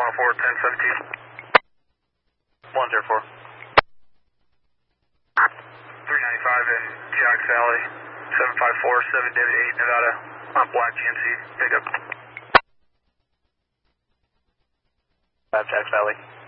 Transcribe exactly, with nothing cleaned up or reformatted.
one oh four, ten seventeen. one zero four. three ninety-five in Jax Valley, seven five four, seven David eight Nevada, on Black G M C, pick up. five Jax Valley.